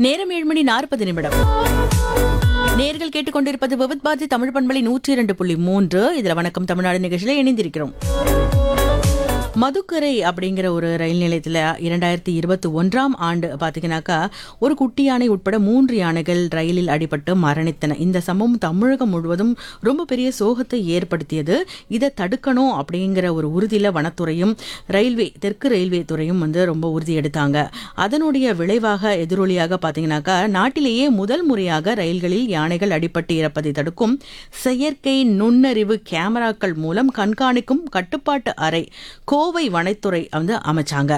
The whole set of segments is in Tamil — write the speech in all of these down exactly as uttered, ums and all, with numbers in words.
நேரம் ஏழு மணி நாற்பது நிமிடம். நேர்கள் கேட்டுக்கொண்டிருப்பது விவித் பாரதி தமிழ் பண்பலை நூற்றி இரண்டு புள்ளி மூன்று. இதுல வணக்கம் தமிழ்நாடு நிகழ்ச்சியில இணைந்திருக்கிறோம். மதுக்கரை அப்படிங்கிற ஒரு ரயில் நிலையத்தில் இரண்டாயிரத்தி இருபத்தி ஒன்றாம் ஆண்டு பார்த்தீங்கன்னாக்கா ஒரு குட்டி யானை உட்பட மூன்று யானைகள் ரயிலில் அடிபட்டு மரணித்தன. இந்த சம்பவம் தமிழகம் முழுவதும் ரொம்ப பெரிய சோகத்தை ஏற்படுத்தியது. இதை தடுக்கணும் அப்படிங்கிற ஒரு உறுதியில் வனத்துறையும் ரயில்வே தெற்கு ரயில்வே துறையும் வந்து ரொம்ப உறுதி எடுத்தாங்க. அதனுடைய விளைவாக எதிரொலியாக பார்த்தீங்கன்னாக்கா நாட்டிலேயே முதல் முறையாக ரயில்களில் யானைகள் அடிபட்டு இறப்பதை தடுக்கும் செயற்கை நுண்ணறிவு கேமராக்கள் மூலம் கண்காணிக்கும் கட்டுப்பாட்டு அறை கோவை வனத்துறை வந்து அமைச்சாங்க.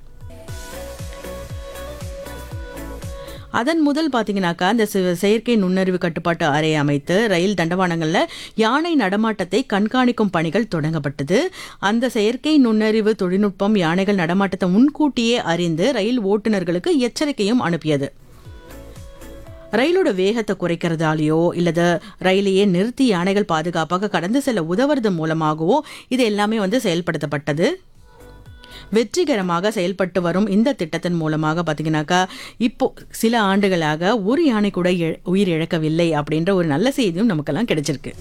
அதன் முதல் பார்த்தீங்கன்னாக்கா இந்த செயற்கை நுண்ணறிவு கட்டுப்பாட்டு அறை அமைத்து ரயில் தண்டவாளங்களில் யானை நடமாட்டத்தை கண்காணிக்கும் பணிகள் தொடங்கப்பட்டது. அந்த செயற்கை நுண்ணறிவு தொழில்நுட்பம் யானைகள் நடமாட்டத்தை முன்கூட்டியே அறிந்து ரயில் ஓட்டுநர்களுக்கு எச்சரிக்கையும் அனுப்பியது. ரயிலோட வேகத்தை குறைக்கிறதாலேயோ இல்லது ரயிலையே நிறுத்தி யானைகள் பாதுகாப்பாக கடந்து செல்ல உதவுறது மூலமாகவோ இது எல்லாமே வந்து செயல்படுத்தப்பட்டது. வெற்றிகரமாக செயல்பட்டு வரும் இந்த திட்டத்தின் மூலமாக பார்த்தீங்கன்னாக்கா இப்போ சில ஆண்டுகளாக ஒரு யானை கூட உயிர் இழக்கவில்லை அப்படின்ற ஒரு நல்ல செய்தியும் நமக்கெல்லாம் கிடைச்சிருக்கு.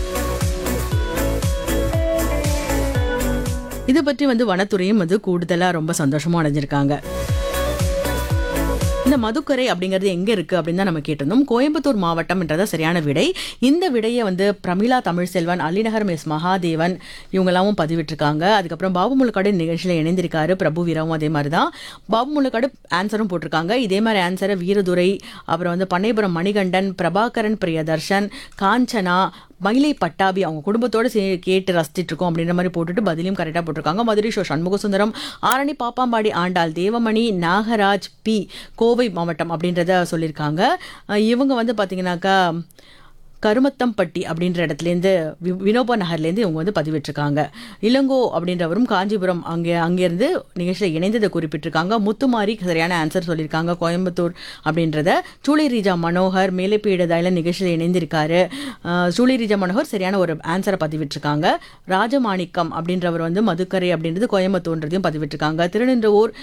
இது பற்றி வந்து வனத்துறையும் வந்து கூடுதலாக ரொம்ப சந்தோஷமா அடைஞ்சிருக்காங்க. இந்த மதுக்கரை அப்படிங்கிறது எங்க இருக்கு அப்படின்னு தான் நம்ம கேட்டிருந்தோம். கோயம்புத்தூர் மாவட்டம் என்றதான் சரியான விடை. இந்த விடையை வந்து பிரமிளா தமிழ்செல்வன், அள்ளிநகர் எஸ் மகாதேவன் இவங்கெல்லாமும் பதிவிட்டிருக்காங்க. அதுக்கப்புறம் பாபு முழுக்காடு நிகழ்ச்சியில் இணைந்திருக்காரு. பிரபு வீராவும் அதே மாதிரி தான் பாபு முழுக்காடு ஆன்சரும் போட்டிருக்காங்க. இதே மாதிரி ஆன்சரை வீரதுரை, அப்புறம் வந்து பண்ணைபுரம் மணிகண்டன், பிரபாகரன், பிரியதர்ஷன், காஞ்சனா, மயிலை பட்டாபி அவங்க குடும்பத்தோடு கேட்டு ரசிச்சிட்டு இருக்கோம் அப்படின்ற மாதிரி போட்டுட்டு பதிலையும் கரெக்டாக போட்டிருக்காங்க. மதுரை ஷோ சண்முகசுந்தரம், ஆரணி பாப்பாம்பாடி ஆண்டாள், தேவமணி, நாகராஜ் பி, கோவை மாவட்டம் அப்படின்றத சொல்லியிருக்காங்க. இவங்க வந்து பார்த்தீங்கன்னாக்கா கருமத்தம்பட்டி அப்படின்ற இடத்துலேருந்து வினோபா நகர்லேருந்து இவங்க வந்து பதிவிட்டிருக்காங்க. இளங்கோ அப்படின்றவரும் காஞ்சிபுரம் அங்கே அங்கேருந்து நிகழ்ச்சியில் இணைந்ததை குறிப்பிட்டிருக்காங்க. முத்துமாரி சரியான ஆன்சர் சொல்லியிருக்காங்க கோயம்புத்தூர் அப்படின்றத. சூளை ரீஜா மனோகர் மேலைப்பீடதாயில நிகழ்ச்சியில் இணைந்திருக்காரு. சூளை ரீஜா மனோகர் சரியான ஒரு ஆன்சரை பதிவிட்டிருக்காங்க. ராஜமாணிக்கம் அப்படின்றவர் வந்து மதுக்கரை அப்படின்றது கோயம்புத்தூர்ன்றதையும் பதிவிட்டிருக்காங்க. திருநின்றவூர்